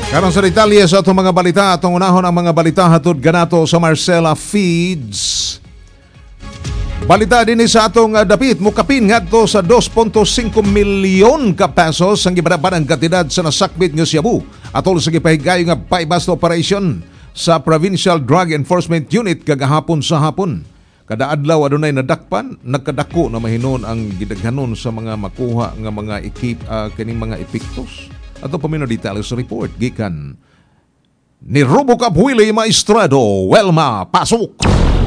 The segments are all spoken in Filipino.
Karon sa detalye sa atong mga balita, atong unahon ang mga balita hatod ganato sa Marcela Feeds. Balita din sa atong dapit, mukapin ngadto sa 2.5 milyon ka pesos ang gibanabanang kantidad sa nasakbit nga Cebu atol sa gipahigayon nga bypass operation sa Provincial Drug Enforcement Unit kagahapon sa hapon. Kada adlaw adunay nadakpan, nagkadako na mahinon ang gidaghanon sa mga makuha nga mga kining mga epektos. Ato pamino details report gikan ni Rubo Cabuili Maestrado. Welma, pasok!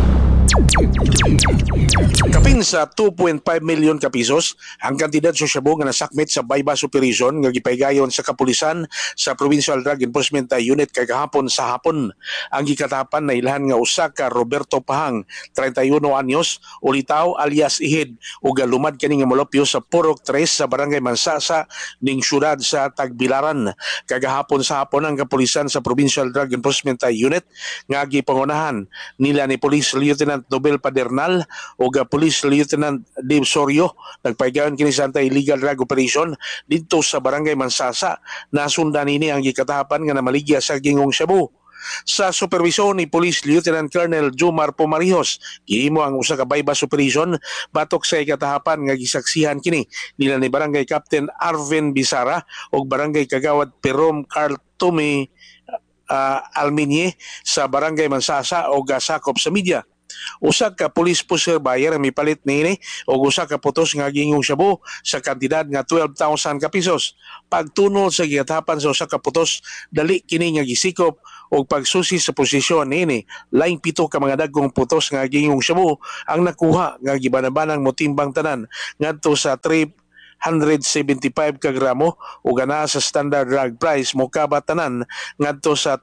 Kapin sa 2.5 milyon ka pesos ang kantidad sa Cebu nga nasakmit sa bypass operation nga gipaygayon sa kapulisan sa Provincial Drug Enforcement Unit kay kahapon sa hapon. Ang gikatapan na ilhan nga usa ka Roberto Pahang, 31 anyos, ulitaw alias Ihid ug galumad kani nga molopyo sa Purok 3 sa Barangay Mansasa ning syudad sa Tagbilaran. Kagahapon sa hapon ang kapulisan sa Provincial Drug Enforcement Unit nga gipangunahan nila ni Police Lieutenant Nobel Padernal o Police Lieutenant Dave Sorio nagpaygayon kini sa anti-illegal drug operation dito sa Barangay Mansasa. Nasundan ini ang gikatahapan nga namaligya sa Gingong Cebu. Sa supervisyon ni Police Lieutenant Colonel Jomar Pomarihos, gihimo ang usa ka bypass operation batok sa ikatahapan nga gisaksihan kini nila ni Barangay Captain Arvin Bisara o Barangay Kagawad Perom Carl Tumi Alminye sa Barangay Mansasa o gasakop sa media. Usa ka police pusher buyer ang mipalit niini og usa ka putos nga Gingong Cebu sa kantidad nga 12,000 ka pesos. Pagtunol sa gihatapan sa usa ka putos, dali kini nga gisikop og pagsusi sa posisyon niini. Laing 7 ka mga dagkong putos nga Gingong Cebu ang nakuha nga gibanabanang motimbang tanan ngadto sa 375 ka gramo ug ana sa standard drug price mokabat tanan ngadto sa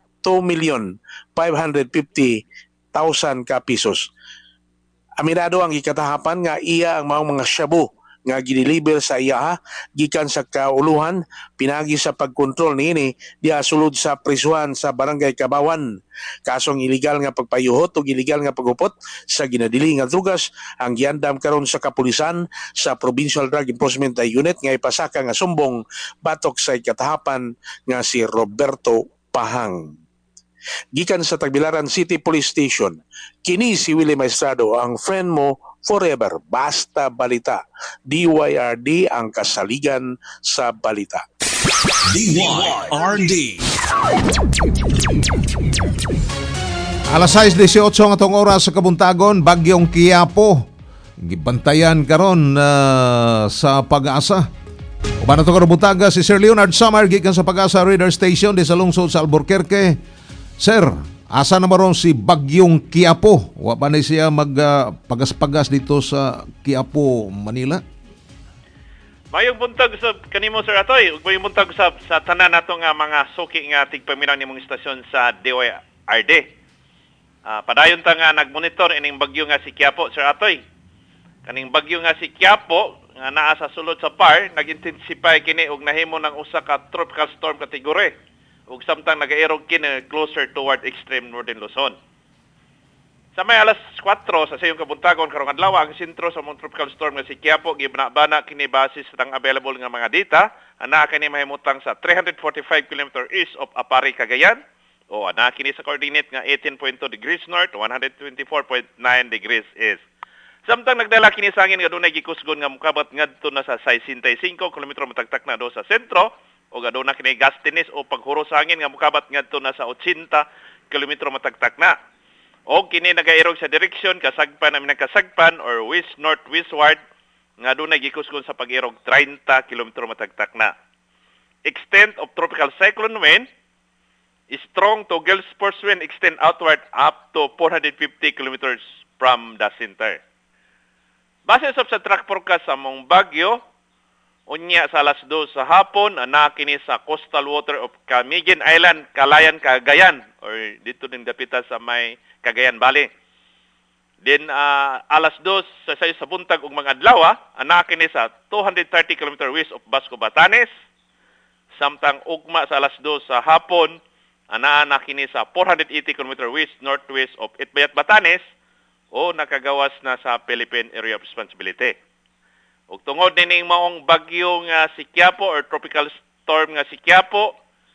2,550,000 ka pesos. Aminado ang gikatahapan nga iya ang mga shabu nga gideliver sa iya gikan sa kauluhan pinagi sa pagkontrol niini diha sulod sa prisuhan sa Barangay Kabawan. Kasong illegal nga pagpayuhot o illegal nga pagupot sa ginadili nga drugas ang giandam karon sa kapulisan sa Provincial Drug Enforcement Unit nga ipasaka nga sumbong batok sa ikatahapan nga si Roberto Pahang. Gikan sa Tagbilaran City Police Station, kini si Willie Maestrado, ang friend mo forever. Basta balita. DYRD ang kasaligan sa balita. DYRD. Alas 6:18 ang atong oras sa Kabuntagon, Bagyong Quiapo. Gibantayan karon sa Pag-asa. Uban ato karong buntaga si Sir Leonard Samar gikan sa Pag-asa Radar Station di sa lungsod sa Albuquerque. Sir, asa na maron si Bagyong Quiapo? Wa ba na siya magpagas-pagas dito sa Quiapo, Manila? Mayong buntag sa kanimo Sir Atoy, ug mayong buntag sa tanan nato nga mga suki nga tigpaminaw nimong istasyon sa DYRD. Padayon ta nga nagmonitor ining bagyo nga si Quiapo, Sir Atoy. Kaning bagyo nga si Quiapo nga naa sa sulod sa PAR, nag-intensify kini og nahimo ng usa ka tropical storm category. Ug samtang nag-aerog kini closer toward extreme northern Luzon. Sa may alas 4 sa sayong kabuntagon karong adlaw ang sentro sa mong tropical storm nga si Quiapo gibana-bana kini base sa tang available nga mga data ana kini mahimutang sa 345 km east of Apari, Cagayan o ana kini sa coordinate nga 18.2 degrees north, 124.9 degrees east. Samtang nagdala kini sa hangin nga dunay gikusgon nga mokabat ngadto na sa 65 km matagtak na do sa sentro o aduna kini gustiness o paghuro sa hangin nga mokabat ngadto na sa 80 km matagtak na. O kini nagairog sa direksyon kasagpan namin kasagpan or west northwestward nga aduna gikusgon sa pag-irog 30 km matagtak na. Extent of tropical cyclone wind strong to gale force wind extend outward up to 450 km from the center. Base sa track forecast sa mong bagyo, unya sa alas 2 sa hapon, ana kini sa coastal water of Camiguin Island, Calayan, Cagayan, or dito din dapita sa may Cagayan Valley. Then alas 2 sa buntag ug mga adlaw, ana kini sa 230 km west of Basco, Batanes. Samtang ugma sa alas 2 sa hapon, ana kini sa 480 km west northwest of Itbayat, Batanes, o nakagawas na sa Philippine Area of Responsibility. Ug tungod nining maong bagyo nga si Quiapo or tropical storm nga si Quiapo,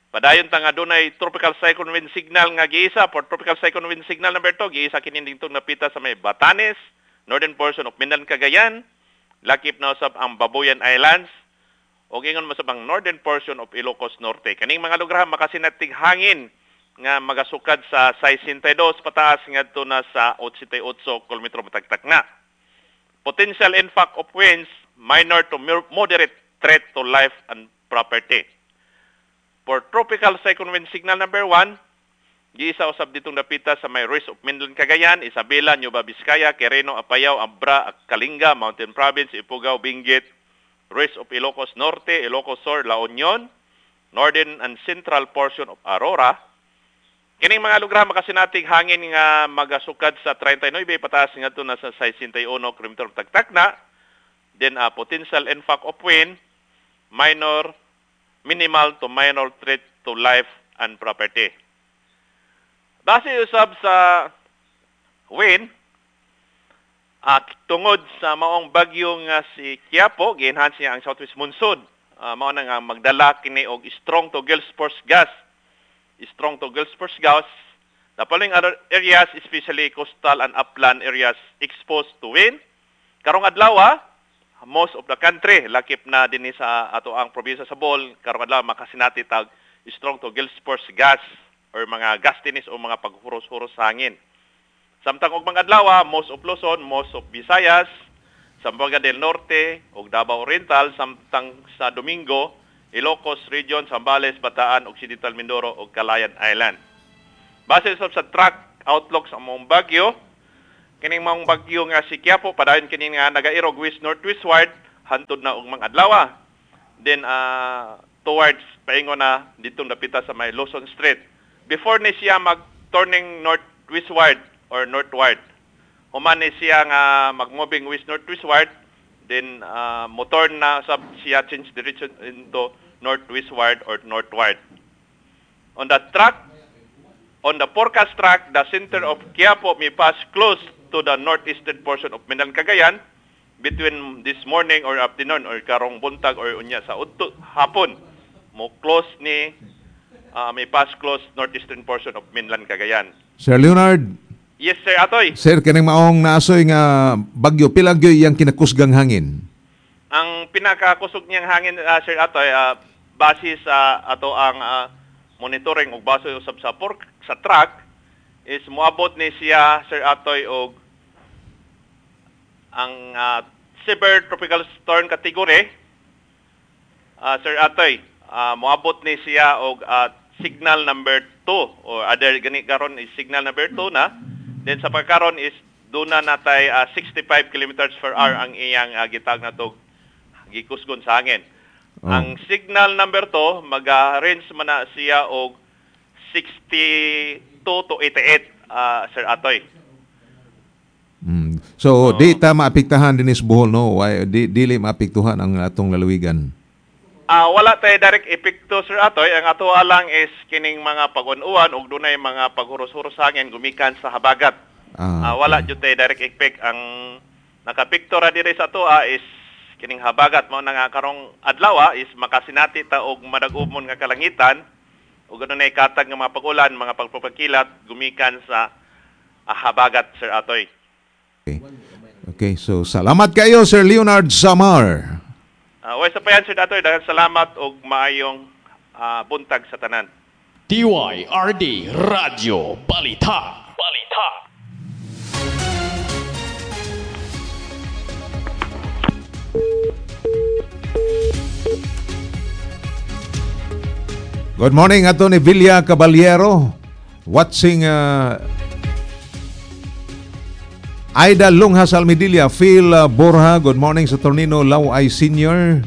Padayon ta nga dunay tropical cyclone wind signal nga giisa for tropical cyclone wind signal number 2 giisa kini dingtong napita sa may Batanes, northern portion of Mindan, Cagayan, lakip na usab ang Babuyan Islands ug ingon masab ang northern portion of Ilocos Norte. Kaning mga lugar makasinatig hangin nga magasukad sa 62 pataas ngadto na sa 88 kilometro matagtak na. Potential impact of winds minor to moderate threat to life and property. For tropical cyclone wind signal number 1, giisa usab ditong napita sa may west of Mindan, Cagayan, Isabela, Nueva Vizcaya, Quirino, Apayao, Abra, Kalinga, Mountain Province, Ifugao, Benguet, west of Ilocos Norte, Ilocos Sur, La Union, northern and central portion of Aurora. Kining mga lugar makasinatig hangin nga magasukad sa 39 pataas ngadto na sa 61 kilometro tagtak na. Then potential impact of wind minimal to minor threat to life and property. Base usab sa wind tungod sa maong bagyo nga si Quiapo, gi-enhance niya ang southwest monsoon. Mao na nga magdala kini og strong to gale force gas. Strong to gale force gas. The following other areas, especially coastal and upland areas, exposed to wind. Karong adlaw, most of the country, lakip na din sa ato ang probinsya sa Bohol, karong adlaw makasinati tag strong to gale force gas or mga gastinis o mga paghuros-huros sa hangin. Samtang og mga adlaw, most of Luzon, most of Visayas, Zamboanga del Norte ug Davao Oriental, samtang sa Domingo, Ilocos Region, Zambales, Bataan, Occidental Mindoro ug Calayan Island. Base sa track outlook sa mong bagyo, kining mong bagyo nga si Quiapo padayon kini nga nagairog west northwestward hantod na og mga adlaw. Then towards paingon na ditong napita sa may Luzon Strait. Before ni siya mag-turning northwestward or northward. Human ni siya nga mag-moving west northwestward, then motor na sab siya change direction into northwestward or northward. On the forecast track, the center of Quiapo may pass close to the northeastern portion of Mindan, Cagayan between this morning or afternoon or karong buntag or unya sa udto hapon. Mo close ni may pass close northeastern portion of Mindan, Cagayan. Sir Leonard. Yes, Sir Atoy. Sir, kining maong naasoy nga bagyo, pila gyoy yang kinakusgang hangin? Ang pinakakusog niyang hangin, Sir Atoy, base sa ato ang monitoring ug base usab sa track is moabot ni siya, Sir Atoy, og ang severe tropical storm category, Sir Atoy, moabot ni siya og signal number 2 or other gani karon is signal number 2 na. Then sa pagkaron is doon na natay 65 kilometers per hour ang iyang gitag na to gikusgon sa hangin. Ang signal number 2 mag-range man na siya og 62 to 88, Sir Atoy. So di ta maapektahan din is Bohol, no? Dili maapektuhan ang atong lalawigan. Wala tayo direct epekto, Sir Atoy. Ang ato lang is kining mga pag-unuan ug dunay mga paghuros-huros sa hangin gumikan sa habagat. Wala jud tayo direct effect. Ang nakapekto ra diri sa ato is kining habagat. Mao na nga karong adlaw is makasinati ta og madag-umon nga kalangitan ug dunay katag nga mga pag-ulan, mga pagpapagkilat gumikan sa habagat, Sir Atoy. Okay, so salamat kayo, Sir Leonard Samar. Sa payan, Sir Atoy, dahil salamat o maayong buntag sa tanan. DYRD Radio Balita. Good morning, Atty. Villa Caballero. Watching Aida Lunghas Almedilla, Phil Borja, good morning sa Tornino Lauay Senior.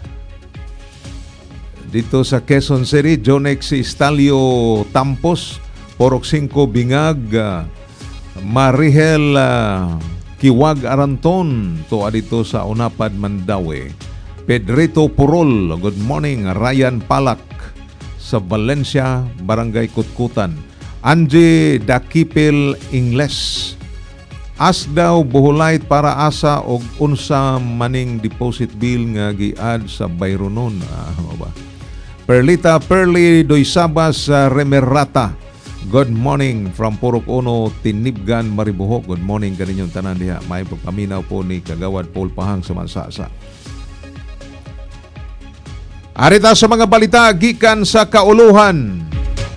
Dito sa Quezon City, Jonex Estalio Tampos, Porok 5 Bingag, Marihel Kiwag Aranton, to dito sa Unapad Mandaue. Pedrito Purol, good morning. Ryan Palak sa Valencia, Barangay Kutkutan. Angie Dakipil Ingles, as daw buhulay para asa og unsa maning deposit bill nga giad sa Bayronon. Perlita Perli Doysabas Remerata. Good morning from Purok Uno, Tinibgan, Maribohok. Good morning kaninyong tanan diha. May pagpaminaw po ni Kagawad Paul Pahang sa Mansasa. Arita sa mga balita gikan sa kauluhan.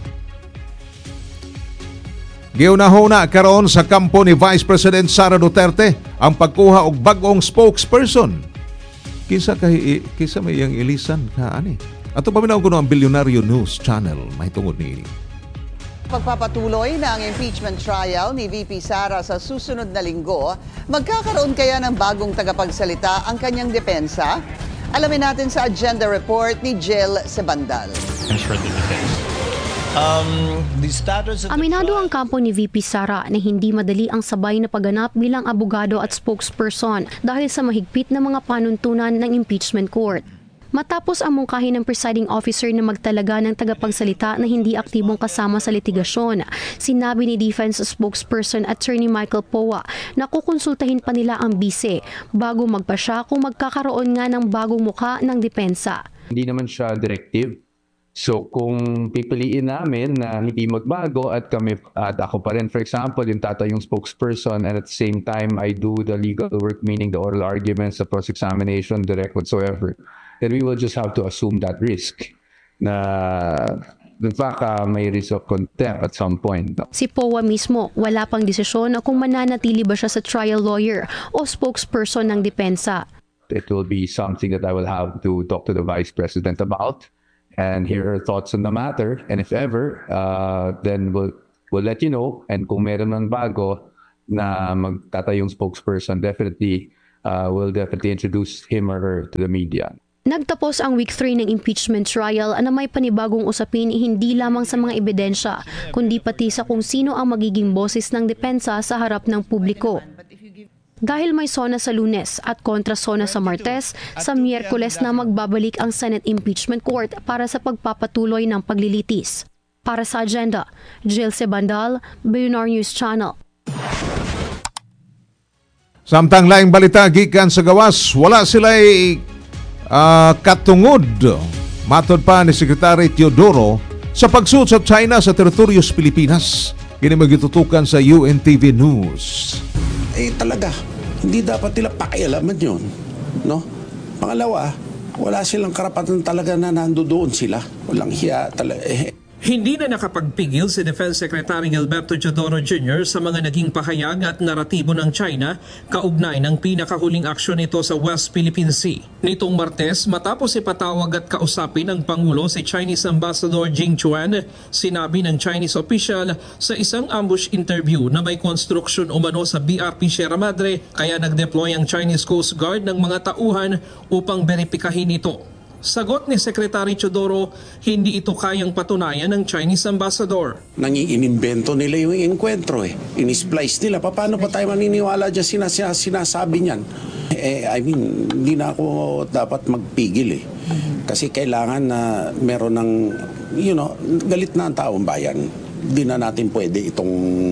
Giunahuna karon sa kampo ni Vice President Sara Duterte ang pagkuha og bag-ong spokesperson. Kinsa may iyang ilisan ka ani? Ato paminaw kuno ang Bilyonaryo News Channel mahitungod niini. Pagpapatuloy na ang impeachment trial ni VP Sara sa susunod na linggo, magkakaroon kaya ng bagong tagapagsalita ang kanyang depensa? Alamin natin sa agenda report ni Jill Sebandal. Aminado ang kampo ni VP Sara na hindi madali ang sabay na pagganap bilang abogado at spokesperson dahil sa mahigpit na mga panuntunan ng impeachment court. Matapos ang mungkahi ng presiding officer na magtalaga ng tagapagsalita na hindi aktibong kasama sa litigasyon, sinabi ni Defense spokesperson Attorney Michael Poa na kukonsultahin pa nila ang bise bago magpasya kung magkakaroon nga ng bagong muka ng depensa. Hindi naman siya directive. So kung pipiliin namin na hindi magbago at ako pa rin, for example, yung yung spokesperson, and at the same time I do the legal work, meaning the oral arguments, the cross-examination, direct whatsoever, then we will just have to assume that risk na in fact may risk of contempt at some point. Si Poa mismo, wala pang desisyon kung mananatili ba siya sa trial lawyer o spokesperson ng depensa. It will be something that I will have to talk to the Vice President about and hear her thoughts on the matter, and if ever, then we'll let you know. And kung meron ng bago na magtatayong spokesperson, definitely we'll definitely introduce him or her to the media. Nagtapos ang week 3 ng impeachment trial na may panibagong usapin hindi lamang sa mga ebidensya, kundi pati sa kung sino ang magiging boses ng depensa sa harap ng publiko. Dahil may SONA sa Lunes at kontra SONA sa Martes, sa Miyerkules na magbabalik ang Senate Impeachment Court para sa pagpapatuloy ng paglilitis. Para sa agenda, Jill Sebandal, Bilyonaryo News Channel. Samtang laing balita gikan sa gawas, wala sila'y katungod. Matod pa ni Secretary Teodoro sa pagsuot sa China sa teritoryo sa Pilipinas. Kini magitutukan sa UNTV News. Talaga, hindi dapat nila pakialaman yun. No? Pangalawa, wala silang karapatan talaga na nandoon sila. Walang hiya talaga. Hindi na nakapagpigil si Defense Secretary Gilberto Teodoro Jr. sa mga naging pahayag at naratibo ng China kaugnay ng pinakahuling aksyon nito sa West Philippine Sea. Nitong Martes, matapos ipatawag at kausapin ng Pangulo si Chinese Ambassador Jing Chuan, sinabi ng Chinese official sa isang ambush interview na may konstruksyon umano sa BRP Sierra Madre kaya nag-deploy ang Chinese Coast Guard ng mga tauhan upang beripikahin ito. Sagot ni Secretary Teodoro, hindi ito kayang patunayan ng Chinese Ambassador. Inimbento nila yung enkwentro Inisplice nila. Paano pa tayo maniniwala dyan sinasabi niyan? I mean, hindi na ako dapat magpigil Kasi kailangan na meron ng, galit na ang taong bayan. Hindi na natin pwede itong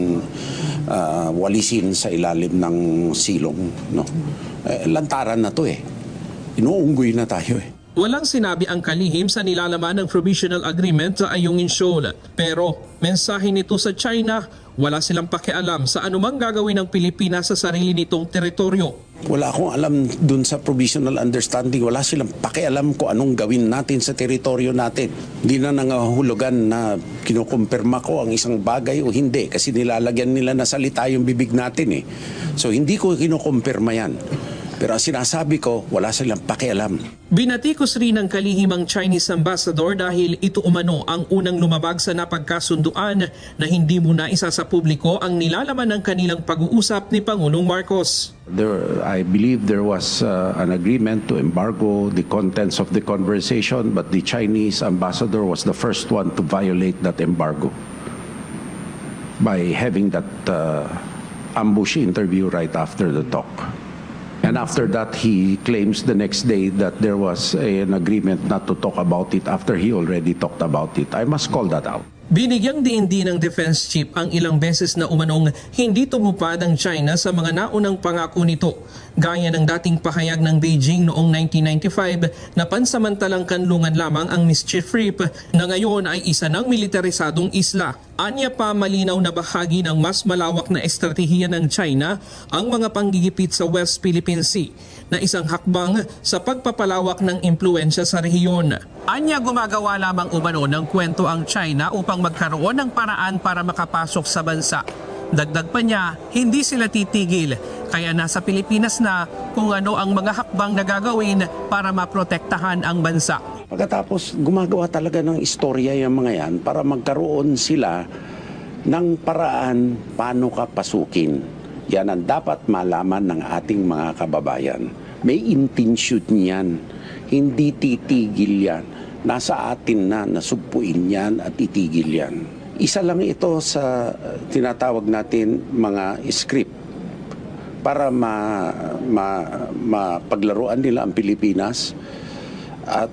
walisin sa ilalim ng silong. No? Lantaran na to Inuunggoy na tayo Walang sinabi ang kalihim sa nilalaman ng provisional agreement sa Ayungin Shoal. Pero mensahe nito sa China, wala silang pakialam sa anumang gagawin ng Pilipinas sa sarili nitong teritoryo. Wala akong alam dun sa provisional understanding. Wala silang pakialam kung anong gawin natin sa teritoryo natin. Hindi na nangahulugan na kinukumpirma ko ang isang bagay o hindi kasi nilalagyan nila na salita yung bibig natin So hindi ko kinukumpirma yan. Pero ang sinasabi ko, wala silang pakialam. Binatikos rin ng kalihim ang Chinese Ambassador dahil ito umano ang unang lumabag sa napagkasunduan na hindi muna isa sa publiko ang nilalaman ng kanilang pag-uusap ni Pangulong Marcos. I believe there was an agreement to embargo the contents of the conversation, but the Chinese Ambassador was the first one to violate that embargo by having that ambush interview right after the talk. And after that, he claims the next day that there was an agreement not to talk about it after he already talked about it. I must call that out. Binigyang diin din ng defense chief ang ilang beses na umanong hindi tumupad ang China sa mga naunang pangako nito, gaya ng dating pahayag ng Beijing noong 1995 na pansamantalang kanlungan lamang ang Mischief Reef na ngayon ay isa ng militarisadong isla. Anya pa malinaw na bahagi ng mas malawak na estratehiya ng China ang mga panggigipit sa West Philippine Sea na isang hakbang sa pagpapalawak ng impluensya sa rehiyon. Anya gumagawa lamang umano ng kwento ang China upang magkaroon ng paraan para makapasok sa bansa. Dagdag pa niya, hindi sila titigil, kaya nasa Pilipinas na kung ano ang mga hakbang na gagawin para maprotektahan ang bansa. Pagkatapos gumagawa talaga ng istorya yung mga yan para magkaroon sila ng paraan paano ka pasukin. Yan ang dapat malaman ng ating mga kababayan. May intensyon yan. Hindi titigil yan. Nasa atin na nasugpuin yan at itigil yan. Isa lang ito sa tinatawag natin mga script para mapaglaruan nila ang Pilipinas at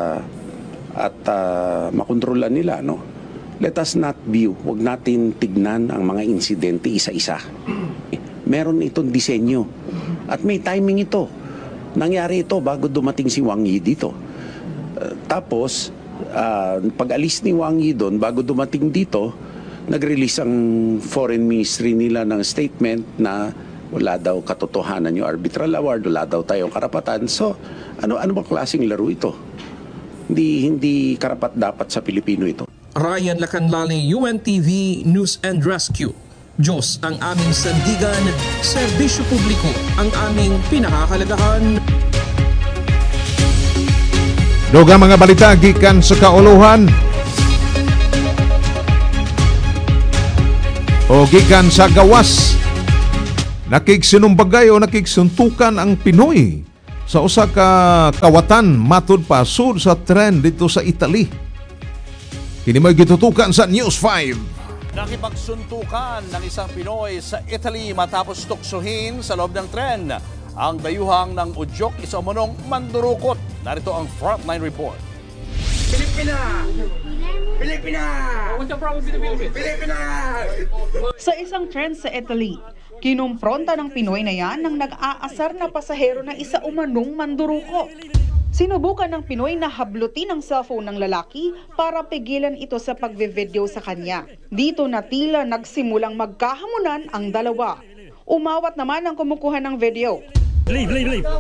makontrolan nila, no? Let us not view, wag natin tignan ang mga insidente isa-isa. Meron itong disenyo at may timing ito. Nangyari ito bago dumating si Wang Yi dito. Tapos, pag-alis ni Wang Yi doon, bago dumating dito, nag-release ang foreign ministry nila ng statement na wala daw katotohanan yung arbitral award, wala daw tayong karapatan. So, ano bang klaseng laro ito? Hindi karapat dapat sa Pilipino ito. Ryan Lacanlale, UNTV News and Rescue. Diyos ang aming sandigan, serbisyo publiko ang aming pinakahalagahan. Dugang mga balita gikan sa kauluhan o gikan sa gawas. Nakigsinumbagay o nakigsuntukan ang Pinoy sa usa ka kawatan matud pa sud sa tren dito sa Italy. Kini may gitutukan sa News 5. Nakipagsuntukan ng isang Pinoy sa Italy matapos tuksohin sa loob ng tren ang dayuhang ng udyok isa umanong mandurukot. Narito ang Frontline Report. Pilipina! Pilipina! Pilipina! Sa isang tren sa Italy, kinumpronta ng Pinoy na yan ng nag-aasar na pasahero na isa umanong mandurukot. Sinubukan ng Pinoy na hablutin ang cellphone ng lalaki para pigilan ito sa pagve-video sa kanya. Dito na tila nagsimulang magkahamunan ang dalawa. Umawat naman ang kumukuha ng video. Leave.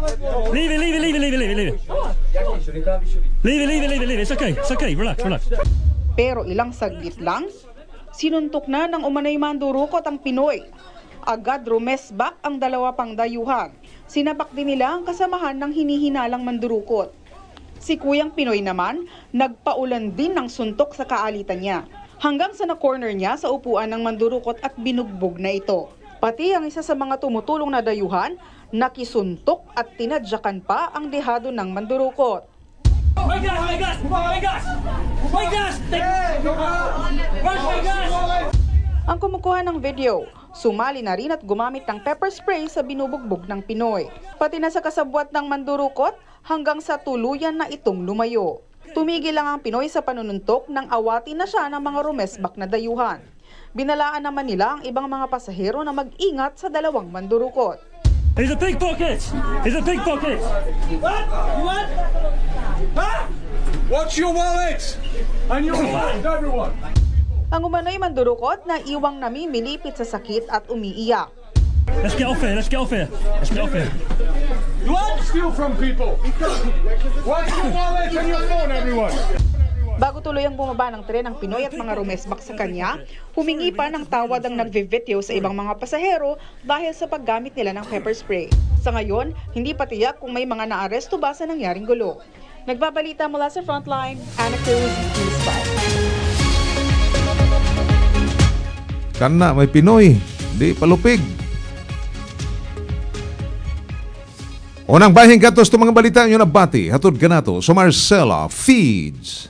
It's okay. Relax. Pero ilang saglit lang, sinuntok na ng umanay mandurukot ang Pinoy. Agad rumesbak ang dalawa pang dayuhan. Sinapak din nila ang kasamahan ng hinihinalang mandurukot. Si Kuyang Pinoy naman, nagpaulan din ng suntok sa kaalitan niya. Hanggang sa na-corner niya sa upuan ng mandurukot at binugbog na ito. Pati ang isa sa mga tumutulong na dayuhan, nakisuntok at tinadyakan pa ang dehado ng mandurukot. My gas! Ang kumukuha ng video, sumali na rin at gumamit ng pepper spray sa binubugbog ng Pinoy. Pati na sa kasabwat ng mandurukot hanggang sa tuluyan na itong lumayo. Tumigil lang ang Pinoy sa panununtok nang awatin na siya ng mga rumesbak na dayuhan. Binalaan naman nila ang ibang mga pasahero na mag-ingat sa dalawang mandurukot. He's a pickpocket! What? You what? Huh? Watch your wallet! And your wallet, everyone! Ang umano'y mandurukot na iwang namimilipit sa sakit at umiiyak. Let's get off here. You want to steal from people? Watch your wallet and your phone, everyone! Bago tuloy ang bumaba ng tren ang Pinoy at mga rumesbak sa kanya, humingi pa ng tawad ang nagve-video sa ibang mga pasahero dahil sa paggamit nila ng pepper spray. Sa ngayon, hindi pa tiyak kung may mga naaresto ba sa nangyaring gulo. Nagbabalita mula sa Frontline, Ana Cruz, News 5. Kana may Pinoy, di palupig. Unang bahing katos itong mga balita nyo na bati, hatod ganato sa Marcela Feeds.